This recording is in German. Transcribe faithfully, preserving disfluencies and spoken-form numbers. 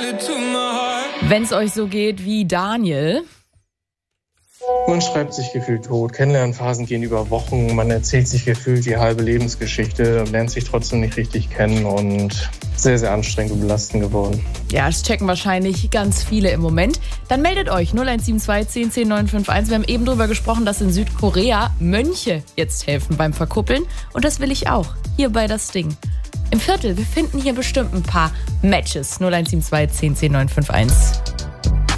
Wenn es euch so geht wie Daniel. Man schreibt sich gefühlt tot. Kennenlernphasen gehen über Wochen. Man erzählt sich gefühlt die halbe Lebensgeschichte und lernt sich trotzdem nicht richtig kennen und sehr, sehr anstrengend und belastend geworden. Ja, das checken wahrscheinlich ganz viele im Moment. Dann meldet euch null eins sieben zwei zehn zehn neun fünf eins. Wir haben eben drüber gesprochen, dass in Südkorea Mönche jetzt helfen beim Verkuppeln. Und das will ich auch. Hier bei Das Ding. Im Viertel, wir finden hier bestimmt ein paar Matches. null eins sieben zwei zehn zehn neun fünf eins.